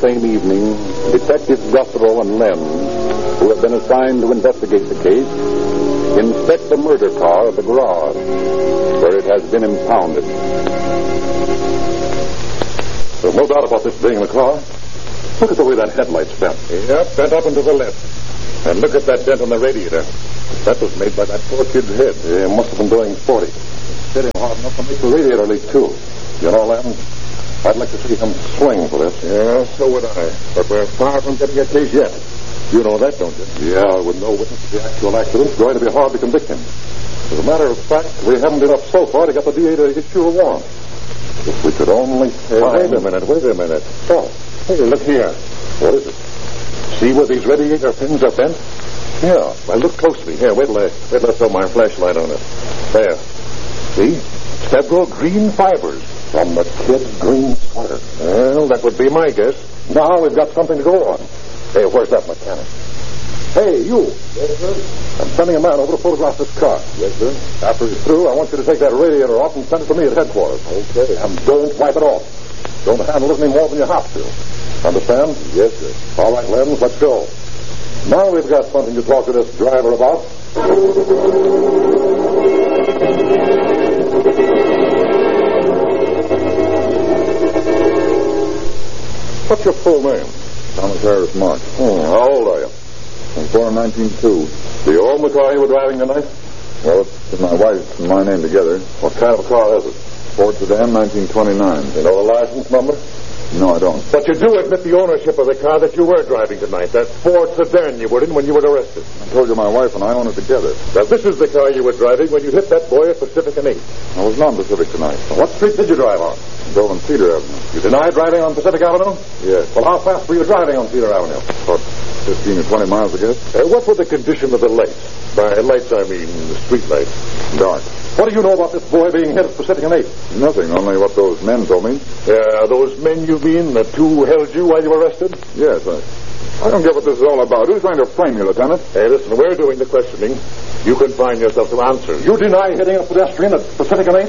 same evening, Detectives Guthrow and Lenz, who have been assigned to investigate the case, inspect the murder car at the garage, where it has been impounded. There's no doubt about this being the car. Look at the way that headlight's bent. Yep, bent up and to the left. And look at that dent on the radiator. That was made by that poor kid's head. Yeah, must have been doing 40. Hit him hard enough to make the radiator leak, too. You know, Len, I'd like to see him swing for this. Yeah, so would I. But we're far from getting a case yet. You know that, don't you? Yeah, with no witness to the actual accident, it's going to be hard to convict him. As a matter of fact, we haven't enough so far to get the DA to issue a warrant. If we could only find... Wait a minute. Oh, hey, look here. What is it? See where these radiator pins are bent? Yeah. Well, look closely. Here, wait till I throw my flashlight on it. There. See? Several green fibers. From the kid's green sweater. Well, that would be my guess. Now we've got something to go on. Hey, where's that mechanic? Hey, you. Yes, sir? I'm sending a man over to photograph this car. Yes, sir? After he's through, I want you to take that radiator off and send it to me at headquarters. Okay. And don't wipe it off. Don't handle it any more than you have to. Understand? Yes, sir. All right, Lenz, let's go. Now we've got something to talk to this driver about. What's your full name? Thomas Harris Marks. How old are you? I was born in 1902. Do you own the car you were driving tonight? Well, it's my wife's and my name together. What kind of a car is it? Ford sedan, 1929. You know the license number? No, I don't. But you do admit the ownership of the car that you were driving tonight. That Ford sedan you were in when you were arrested. I told you my wife and I own it together. Now, this is the car you were driving when you hit that boy at Pacific and 8. I was not Pacific tonight. What street did you drive on? Drove on Cedar Avenue. You deny driving on Pacific Avenue? Yes. Well, how fast were you driving on Cedar Avenue? About 15 or 20 miles, I guess. What were the condition of the lights? By lights, I mean the street lights. Dark. What do you know about this boy being hit at Pacific and 8? Nothing, only what those men told me. Those men you mean, the two held you while you were arrested? Yes, I don't get what this is all about. Who's trying to frame you, Lieutenant? Hey, listen, we're doing the questioning. You confine yourself to answers. You deny hitting a pedestrian at Pacific and 8?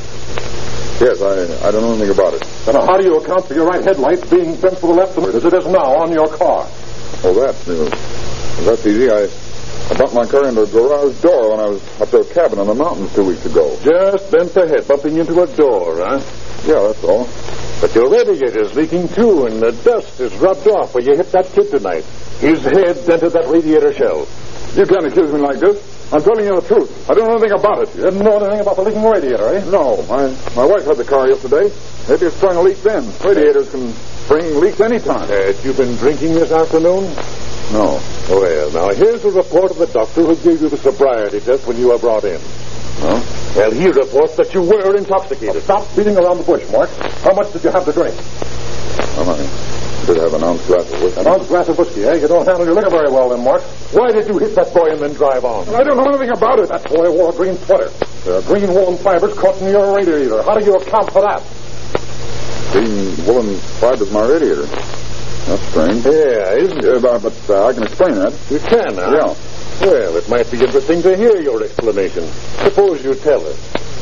Yes, I don't know anything about it. Then how do you account for your right headlight being bent to the left as it is now on your car? Oh, that's easy. I bumped my car into a garage door when I was up to a cabin in the mountains 2 weeks ago. Just bent the head, bumping into a door, huh? Yeah, that's all. But your radiator's leaking, too, and the dust is rubbed off where you hit that kid tonight. His head dented that radiator shell. You can't accuse me like this. I'm telling you the truth. I don't know anything about it. You didn't know anything about the leaking radiator, eh? No. My wife had the car yesterday. Maybe it's sprung a leak then. Radiators can spring leaks any time. Had you been drinking this afternoon? No. Well, now, here's a report of the doctor who gave you the sobriety test when you were brought in. Huh? Well, he reports that you were intoxicated. Stop beating around the bush, Mark. How much did you have to drink? Well, I did have an ounce glass of whiskey. An ounce glass of whiskey, eh? You don't handle your liquor very well then, Mark. Why did you hit that boy and then drive on? Well, I don't know anything about it. That boy wore a green sweater. There are green woolen fibers caught in your radiator. How do you account for that? Green woolen fibers in my radiator. That's strange. Yeah, isn't it? But I can explain that. You can, huh? Yeah. Well, it might be interesting to hear your explanation. Suppose you tell us.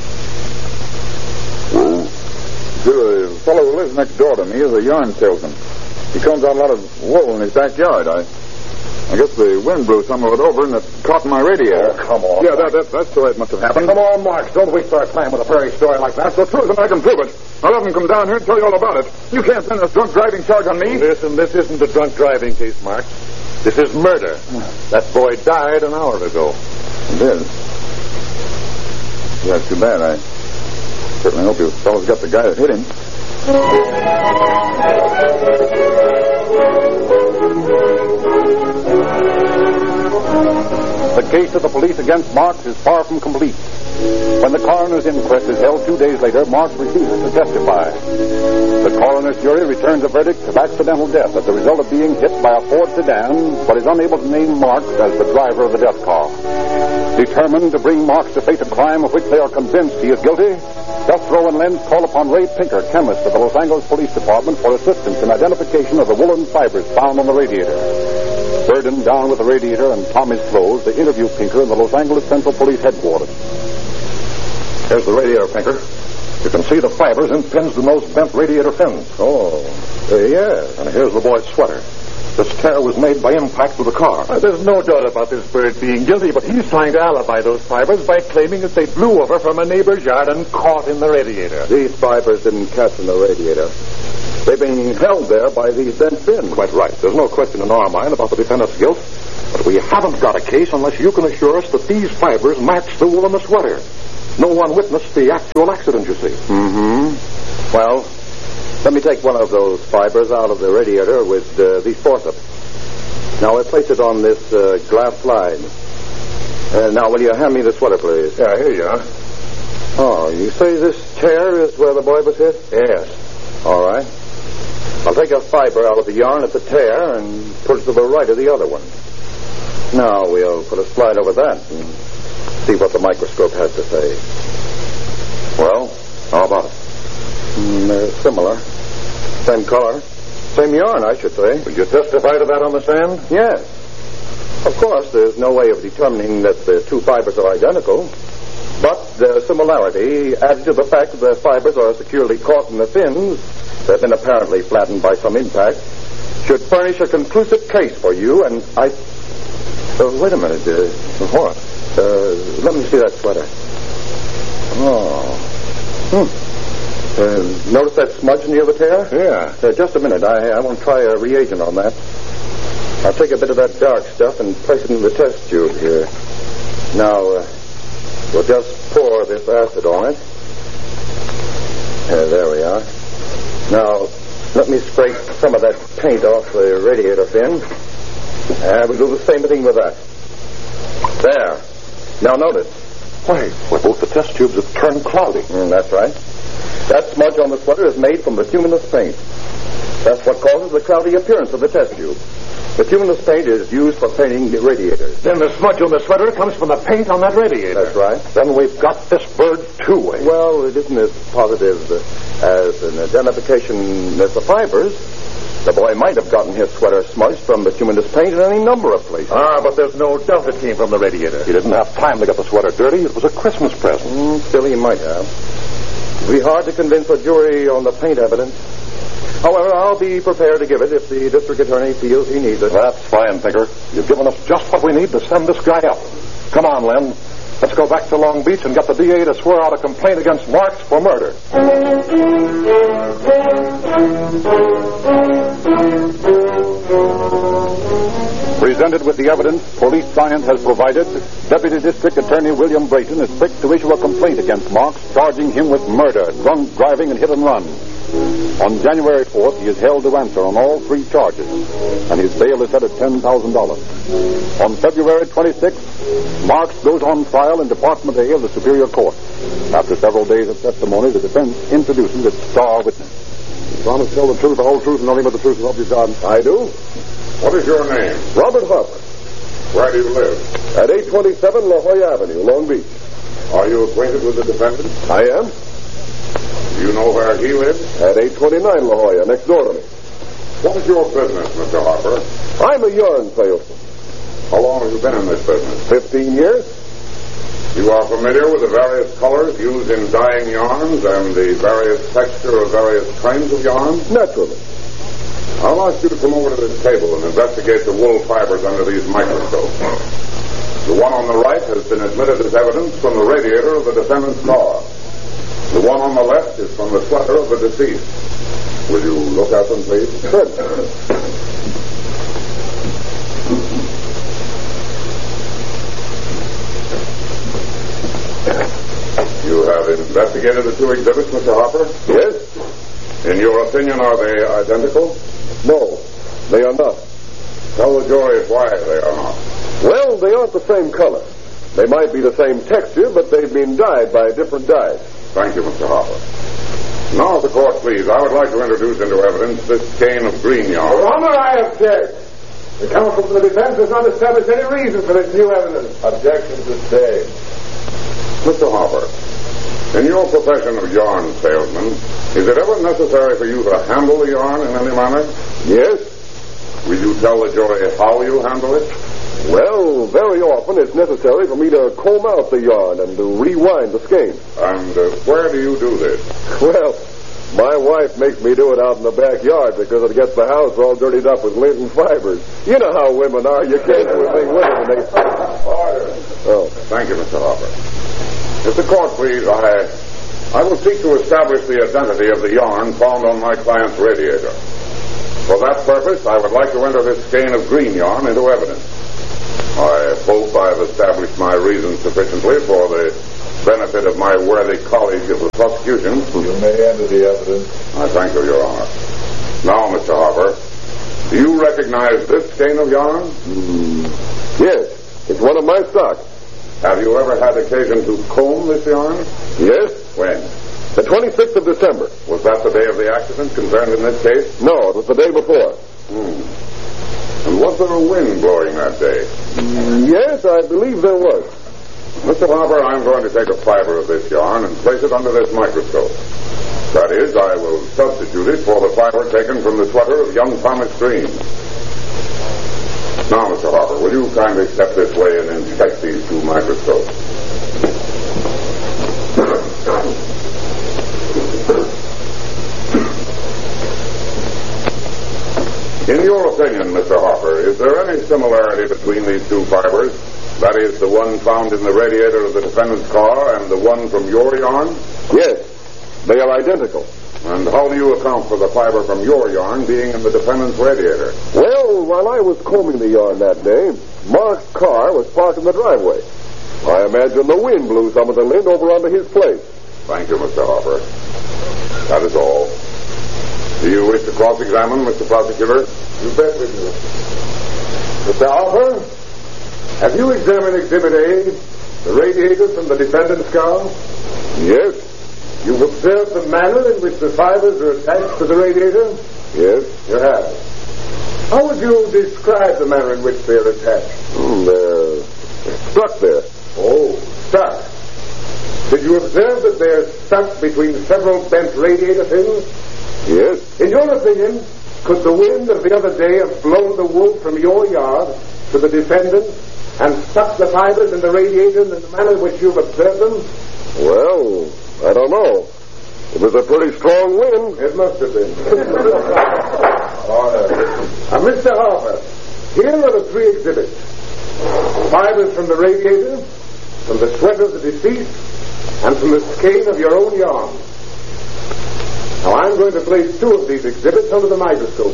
The fellow who lives next door to me is a yarn salesman. He combs out a lot of wool in his backyard. I guess the wind blew some of it over and it caught in my radiator. Oh, come on. Yeah, that's the way it must have happened. Come on, Mark. Don't waste our time with a fairy story like that. That's the truth, and I can prove it. I'll have them come down here and tell you all about it. You can't send this drunk driving charge on me. Listen, this isn't a drunk driving case, Mark. This is murder. That boy died an hour ago. It is. Yeah, it's too bad. I certainly hope you fellows got the guy that hit him. The case of the police against Marks is far from complete. When the coroner's inquest is held 2 days later, Marks refuses to testify. The coroner's jury returns a verdict of accidental death as the result of being hit by a Ford sedan, but is unable to name Marks as the driver of the death car. Determined to bring Marks to face a crime of which they are convinced he is guilty, Guthrow and Lenz call upon Ray Pinker, chemist of the Los Angeles Police Department, for assistance in identification of the woolen fibers found on the radiator. Burdened down with the radiator and Tommy's clothes, they interview Pinker in the Los Angeles Central Police Headquarters. Here's the radiator, Pinker. You can see the fibers impinged in those bent radiator fins. Oh, yeah. And here's the boy's sweater. This tear was made by impact with the car. There's no doubt about this bird being guilty, but he's trying to alibi those fibers by claiming that they blew over from a neighbor's yard and caught in the radiator. These fibers didn't catch in the radiator. They've been held there by these bent fins. Quite right. There's no question in our mind about the defendant's guilt, but we haven't got a case unless you can assure us that these fibers match the wool in the sweater. No one witnessed the actual accident, you see. Mm-hmm. Well, let me take one of those fibers out of the radiator with these forceps. Now, I place it on this glass slide. Now, will you hand me the sweater, please? Yeah, here you are. Oh, you say this tear is where the boy was hit? Yes. All right. I'll take a fiber out of the yarn at the tear and put it to the right of the other one. Now, we'll put a slide over that and see what the microscope has to say. Well, how about it? They're similar. Same color. Same yarn, I should say. Will you testify to that on the stand? Yes. Of course, there's no way of determining that the two fibers are identical. But their similarity, added to the fact that the fibers are securely caught in the fins, that have been apparently flattened by some impact, should furnish a conclusive case for you, and I... wait a minute. What? Let me see that sweater. Oh. Notice that smudge near the tear? Yeah. Just a minute. I want to try a reagent on that. I'll take a bit of that dark stuff and place it in the test tube here. Now, we'll just pour this acid on it. There we are. Now, let me scrape some of that paint off the radiator fin. We'll do the same thing with that. There. Now, notice. Why, both the test tubes have turned cloudy. That's right. That smudge on the sweater is made from bituminous paint. That's what causes the cloudy appearance of the test tube. Bituminous paint is used for painting the radiators. Then the smudge on the sweater comes from the paint on that radiator. That's right. Then we've got this bird two-way. Well, it isn't as positive as an identification as the fibers. The boy might have gotten his sweater smudged from bituminous paint in any number of places. But there's no doubt it came from the radiator. He didn't have time to get the sweater dirty. It was a Christmas present. Still, he might have. It'll be hard to convince a jury on the paint evidence. However, I'll be prepared to give it if the district attorney feels he needs it. That's fine, Tinker. You've given us just what we need to send this guy up. Come on, Len. Let's go back to Long Beach and get the DA to swear out a complaint against Marks for murder. Presented with the evidence police science has provided, Deputy District Attorney William Brayton is quick to issue a complaint against Marks, charging him with murder, drunk driving, and hit and run. On January 4th, he is held to answer on all three charges, and his bail is set at $10,000. On February 26th, Marks goes on trial in Department A of the Superior Court. After several days of testimony, the defense introduces its star witness. You promise to tell the truth, the whole truth, and nothing but the truth, so help you God? I do. What is your name? Robert Harper. Where do you live? At 827 La Jolla Avenue, Long Beach. Are you acquainted with the defendant? I am. Do you know where he lives? At 829 La Jolla, next door to me. What is your business, Mr. Harper? I'm a yarn salesman. How long have you been in this business? 15 years. You are familiar with the various colors used in dyeing yarns and the various texture of various kinds of yarn? Naturally. I'll ask you to come over to this table and investigate the wool fibers under these microscopes. The one on the right has been admitted as evidence from the radiator of the defendant's car. The one on the left is from the sweater of the deceased. Will you look at them, please? Good. You have investigated the two exhibits, Mr. Harper? Yes? In your opinion, are they identical? No, they are not. Tell the jury why they are not. Well, they aren't the same color. They might be the same texture, but they've been dyed by different dyes. Thank you, Mr. Harper. Now, if the court please, I would like to introduce into evidence this skein of green yarn. Your Honor, I object. The counsel for the defense has not established any reason for this new evidence. Objection sustained. Mr. Harper, in your profession of yarn salesman, is it ever necessary for you to handle the yarn in any manner? Yes? Will you tell the jury how you handle it? Well, very often it's necessary for me to comb out the yarn and to rewind the skein. And where do you do this? Well, my wife makes me do it out in the backyard because it gets the house all dirtied up with lint and fibers. You know how women are. You can't do a thing with them when they... Order. Oh. Thank you, Mr. Hopper. Mr. Court, please, I will seek to establish the identity of the yarn found on my client's radiator. For that purpose, I would like to enter this skein of green yarn into evidence. I hope I have established my reasons sufficiently for the benefit of my worthy colleague of the prosecution. You may enter the evidence. I thank you, Your Honor. Now, Mr. Hopper, do you recognize this skein of yarn? Yes, it's one of my stock. Have you ever had occasion to comb this yarn? Yes? When? The 26th of December. Was that the day of the accident concerned in this case? No, it was the day before. And was there a wind blowing that day? Yes, I believe there was. Mr. Hopper, I'm going to take a fiber of this yarn and place it under this microscope. That is, I will substitute it for the fiber taken from the sweater of young Thomas Green. Now, Mr. Hopper, will you kindly step this way and inspect these two microscopes? In your opinion, Mr. Hopper, is there any similarity between these two fibers? That is, the one found in the radiator of the defendant's car and the one from your yarn? Yes, they are identical. And how do you account for the fiber from your yarn being in the defendant's radiator? Well, while I was combing the yarn that day, Mark's car was parked in the driveway. I imagine the wind blew some of the lint over onto his place. Thank you, Mr. Hopper. That is all. Do you wish to cross-examine, Mr. Prosecutor? You bet we do. Mr. Hopper, have you examined Exhibit A, the radiator from the defendant's car? Yes? You've observed the manner in which the fibers are attached to the radiator? Yes. You have. How would you describe the manner in which they're attached? They're stuck there. Oh, stuck. Did you observe that they're stuck between several bent radiator pins? Yes. In your opinion, could the wind of the other day have blown the wool from your yard to the defendant and stuck the fibers in the radiator in the manner in which you've observed them? Well, I don't know. It was a pretty strong wind. It must have been. Mr. Harper, here are the three exhibits. Fibers from the radiator, from the sweater of the deceased, and from the skein of your own yarn. Now, I'm going to place two of these exhibits under the microscope.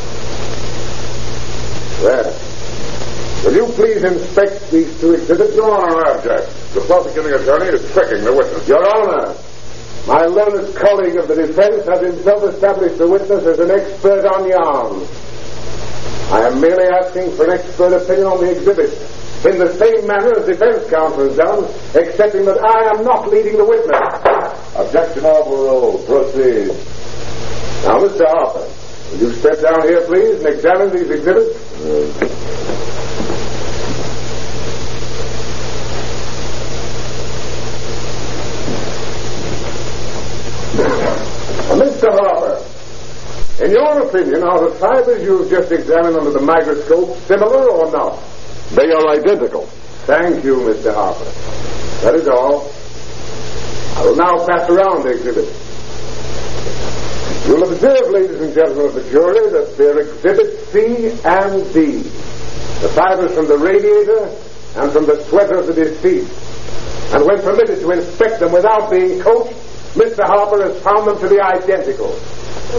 There. Will you please inspect these two exhibits? Your Honor, I object. The prosecuting attorney is tricking the witness. Your Honor, my learned colleague of the defense has himself established the witness as an expert on yarn. I am merely asking for an expert opinion on the exhibit, in the same manner as defense counsel has done, excepting that I am not leading the witness. Objection overruled. Proceed. Now, Mr. Harper, will you step down here, please, and examine these exhibits? Mr. Harper, in your opinion, are the fibers you've just examined under the microscope similar or not? They are identical. Thank you, Mr. Harper. That is all. I will now pass around the exhibit. You'll observe, ladies and gentlemen of the jury, that they're exhibits C and D. The fibers from the radiator and from the sweater of the deceased. And when permitted to inspect them without being coached, Mr. Harper has found them to be identical.